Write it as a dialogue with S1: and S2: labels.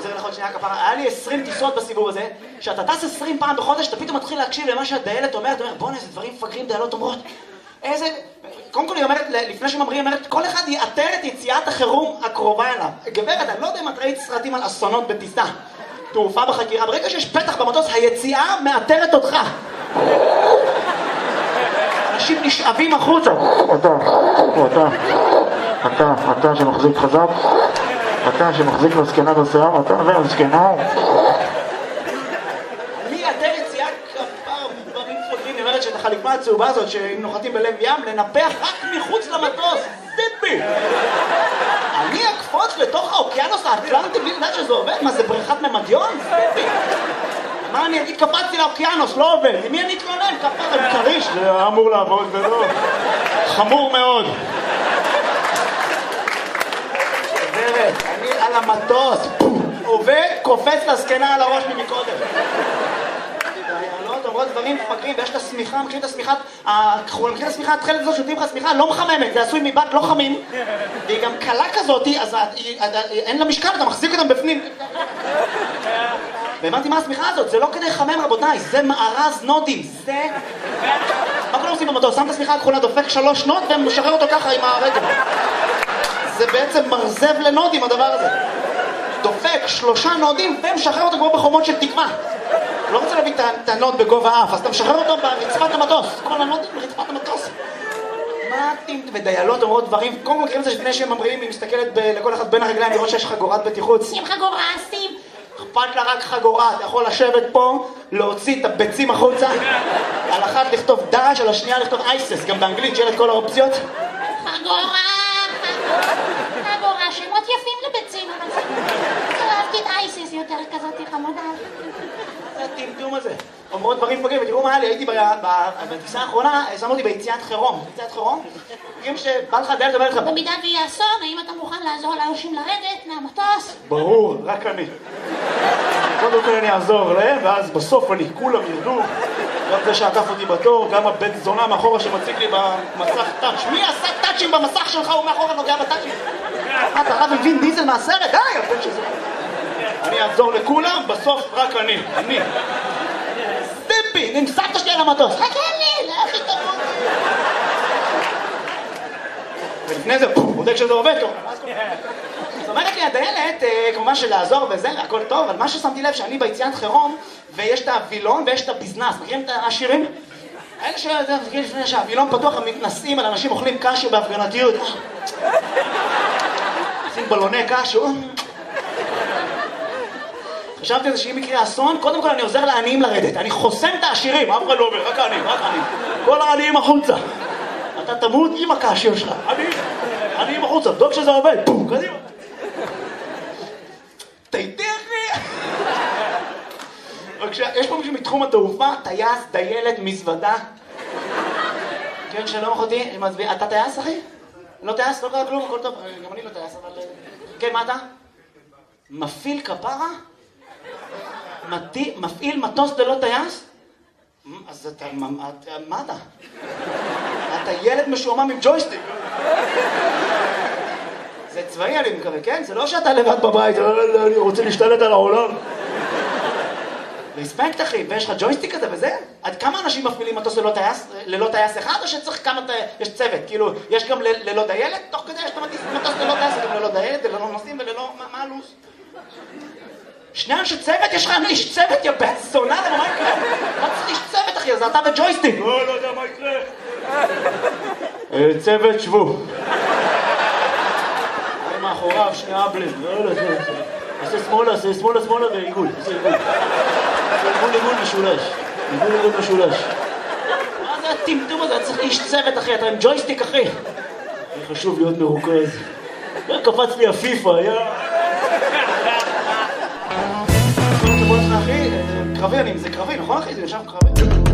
S1: חוזר לך עוד שנייה כפרה, היה לי 20 טיסות בסיבוב הזה, שאתה טס 20 פעם בחודש, אתה פתאום מתחיל להקשיב למה שהדיילת אומרת, בוא'נה, איזה דברים מפגרים דיילות אומרות. איזה... קודם כל היא אומרת, לפני שממרים, היא אומרת, כל אחד יאתר את יציאת החירום הקרובה אליו. גברת, אני לא יודע אם את ראית סרטים על אסונות בטיסה, תעופה בחקירה, ברגע שיש פתח במטוס, היציאה מאתרת אותך. אנשים נשאבים החוצה.
S2: אתה שמחזיק חזק, אתה שמחזיק לזקנה בשיער, אתה והזקנה.
S1: אני אתר יציאה כפר דברים פוגעים, היא אומרת שאת החליפה הצהובה הזאת, שאם נוחתים בלב ים, לנפח רק מחוץ למטוס. טיפי! אני אקפוץ לתוך האוקיינוס האטלנטי בלי לדעת שזה עובד? מה, זה בריכת ממדיון? טיפי! מה אני אגיד? קפצתי לאוקיינוס, לא עובד. למי אני אתלונן? כפר עם קריש.
S2: זה אמור לעבוד ולא. חמור מאוד.
S1: אני על המטוס, עובד, קופץ לזקנה על הראש ממקודם. דיילות אומרות דברים מפגרים, ויש את השמיכה, מכירים את השמיכה, מכירים את השמיכה, התחלת הזאת שותים לך שמיכה, לא מחממת, זה עשוי מבט לא חמים, והיא גם קלה כזאת, אז אין לה משקל, אתה מחזיק אותם בפנים. והבנתי מה השמיכה הזאת, זה לא כדי לחמם רבותיי, זה מארז נודים, זה... מה כולם עושים במטוס? שם את השמיכה הכחולה, דופק 3 נוד ומשחרר אותו ככה עם הרגל. זה בעצם מרזב לנודים הדבר הזה. דופק 3 נודים ומשחרר אותו כמו בחומות של תקווה. לא רוצה להביא את הנוד בגובה האף, אז אתה משחרר אותו ברצפת המטוס. כל הנודים ברצפת המטוס. מה אתם ודיילות אומרות דברים? קודם כל מכירים את זה שלפני שהם ממריאים, היא מסתכלת לכל אחד בין הרגליים לראות שיש חגורת בטיחות.
S3: שים חגורה, שים.
S1: אכפת לה רק חגורה, אתה יכול לשבת פה, להוציא את הביצים החוצה, על אחת לכתוב דש, על השנייה לכתוב אייסס, גם באנגלית שיהיה את כל האופציות.
S3: חגורה, שמות יפים לביצים, אבל אהבתי את אייסס יותר כזאת חמודה.
S1: זה הטמטום הזה. אומרות דברים פוגעים, ותראו מה היה לי, הייתי בטיסה האחרונה, שמו אותי ביציאת חירום. יציאת חירום? מכירים שבא לך דיילת ובא לך...
S3: במידה ויהיה אסון, האם אתה מוכן לעזור לאנשים לרדת מהמטוס?
S2: ברור, רק אני. קודם כל אני אעזור להם, ואז בסוף כולם ירדו. גם זה שעקף אותי בתור, גם הבן זונה מאחורה שמציג לי במסך טאץ'.
S1: מי עשה טאצ'ים במסך שלך? הוא מאחורה נוגע בטאצ'ים. אתה רב עם וין דיזל מהסרט? די, הבן שזה...
S2: אני אעזור לכולם, בסוף רק אני.
S1: סטיפי, נמסעת שלי על המטוס.
S3: חכה לי, לאחי תמות.
S1: ולפני זה, בודק שזה עובד טוב. זאת אומרת לי, הדיילת, כמובן שלעזור וזה, הכל טוב, אבל מה ששמתי לב שאני ביציאת חירום, ויש את הווילון ויש את הביזנס. מכירים את השירים? האלה לפני שהווילון פתוח, הם מתנסים על אנשים אוכלים קשו בהפגנתיות. עושים בלוני קשו. חשבתי על זה שאם יקרה אסון, קודם כל אני עוזר לעניים לרדת. אני חוסם את העשירים, אף אחד לא אומר, רק העניים, רק העניים. כל העניים החוצה. אתה תמות עם הקשו שלך. עניים החוצה, דוק שזה עובד. פום, קדימה. תיתכי. בבקשה, יש פה מישהו מתחום התעופה, טייס, דיילת, מזוודה. כן, שלום אחותי, אתה טייס אחי? לא טייס, לא קרה כלום, הכל טוב. גם אני לא טייס, אבל... כן, מה אתה? מפעיל כפרה? מפעיל מטוס ללא טייס? אז אתה... מה אתה? אתה ילד משועמם עם ג'ויסטיק. זה צבאי אני מקווה, כן? זה לא שאתה לבד בבית, אני רוצה להשתלט על העולם. רספקט אחי, ויש לך ג'ויסטיק כזה וזה? עד כמה אנשים מפעילים מטוס ללא טייס אחד, או שצריך כמה יש צוות? כאילו, יש גם ללא דיילת? תוך כדי יש מטוס ללא טייס, גם ללא דיילת, ללא נוסעים וללא... מה הלו"ז? שני אנשי צוות? יש לך איש צוות, יא בן זונה, למה מה יקרה? מה צריך איש צוות אחי? אז אתה וג'ויסטיק.
S2: לא יודע מה יקרה. צוות שבו. מאחוריו שני אבלים. עושה שמאלה ועיגול. עיגול משולש. עיגול משולש.
S1: מה זה הטמטום הזה? צריך איש צוות אחי, אתה עם ג'ויסטיק אחי.
S2: חשוב להיות מרוכז. קפץ לי הפיפה,
S1: אחי, קרבי, זה קרבי, נכון אחי? זה יושב קרבי.